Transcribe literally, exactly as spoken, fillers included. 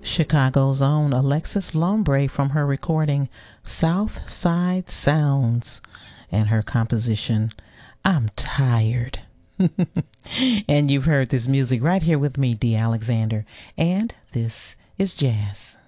Chicago's own Alexis Lombre from her recording South Side Sounds and her composition I'm Tired. And you've heard this music right here with me, Dee Alexander, and this is jazz.